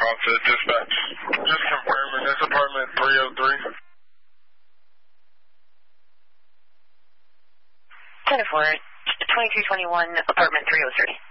Profit, dispatch. Just confirming, this apartment 303. 10-4, 2221, apartment 303.